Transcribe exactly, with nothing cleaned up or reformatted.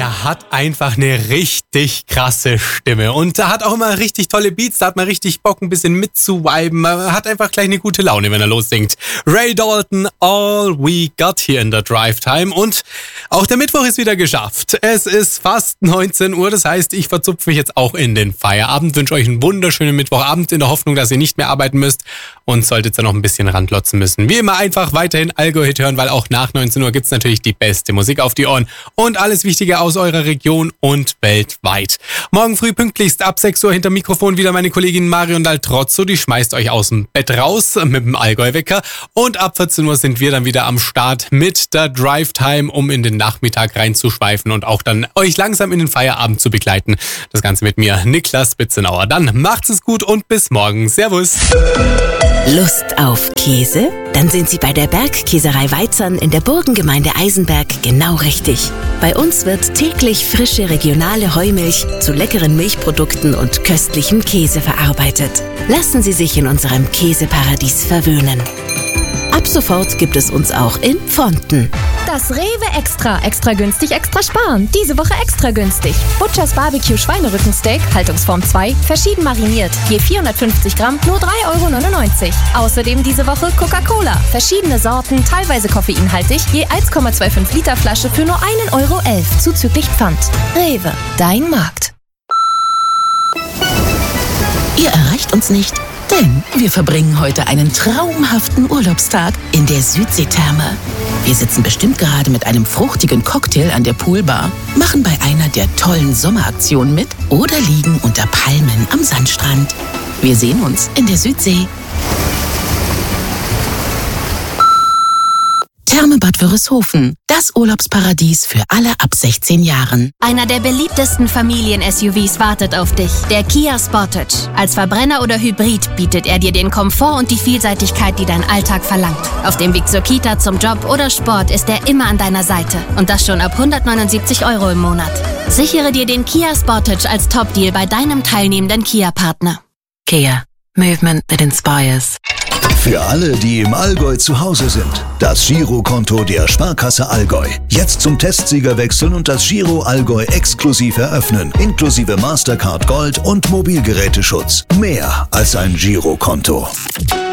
der hat einfach eine richtig krasse Stimme und er hat auch immer richtig tolle Beats, da hat man richtig Bock, ein bisschen mitzuviben, man hat einfach gleich eine gute Laune, wenn er lossingt. Ray Dalton, All We Got hier in der Drive Time und auch der Mittwoch ist wieder geschafft. Es ist fast neunzehn Uhr, das heißt, ich verzupfe mich jetzt auch in den Feierabend, wünsche euch einen wunderschönen Mittwochabend in der Hoffnung, dass ihr nicht mehr arbeiten müsst und solltet dann noch ein bisschen randlotzen müssen. Wie immer einfach weiterhin Allgäu-Hit hören, weil auch nach neunzehn Uhr gibt's natürlich die beste Musik auf die Ohren und alles Wichtige aus eurer Region und weltweit. Morgen früh pünktlichst ab sechs Uhr hinter Mikrofon wieder meine Kollegin Marion Daltrozzo, die schmeißt euch aus dem Bett raus mit dem Allgäu-Wecker und ab vierzehn Uhr sind wir dann wieder am Start mit der Drive Time, um in den Nachmittag reinzuschweifen und auch dann euch langsam in den Feierabend zu begleiten. Das Ganze mit mir, Niklas Spitzenauer. Dann macht's es gut und bis morgen. Servus. Lust auf Käse? Dann sind Sie bei der Bergkäserei Weizern in der Burgengemeinde Eisenberg genau richtig. Bei uns wird täglich frische regionale Heumilch zu leckeren Milchprodukten und köstlichem Käse verarbeitet. Lassen Sie sich in unserem Käseparadies verwöhnen. Ab sofort gibt es uns auch in Pfonten. Das Rewe Extra. Extra günstig, extra sparen. Diese Woche extra günstig. Butchers Barbecue Schweinerückensteak, Haltungsform zwei, verschieden mariniert. Je vierhundertfünfzig Gramm, nur drei Euro neunundneunzig. Außerdem diese Woche Coca-Cola. Verschiedene Sorten, teilweise koffeinhaltig, je eins Komma fünfundzwanzig Liter Flasche für nur ein Euro elf, zuzüglich Pfand. Rewe, dein Markt. Ihr erreicht uns nicht, denn wir verbringen heute einen traumhaften Urlaubstag in der Südseetherme. Wir sitzen bestimmt gerade mit einem fruchtigen Cocktail an der Poolbar, machen bei einer der tollen Sommeraktionen mit oder liegen unter Palmen am Sandstrand. Wir sehen uns in der Südsee. Therme Bad Wörishofen, das Urlaubsparadies für alle ab sechzehn Jahren. Einer der beliebtesten Familien-S U Vs wartet auf dich, der Kia Sportage. Als Verbrenner oder Hybrid bietet er dir den Komfort und die Vielseitigkeit, die dein Alltag verlangt. Auf dem Weg zur Kita, zum Job oder Sport ist er immer an deiner Seite. Und das schon ab hundertneunundsiebzig Euro im Monat. Sichere dir den Kia Sportage als Top-Deal bei deinem teilnehmenden Kia-Partner. Kia. Movement that inspires. Für alle, die im Allgäu zu Hause sind, das Girokonto der Sparkasse Allgäu. Jetzt zum Testsieger wechseln und das Giro Allgäu exklusiv eröffnen, inklusive Mastercard Gold und Mobilgeräteschutz. Mehr als ein Girokonto.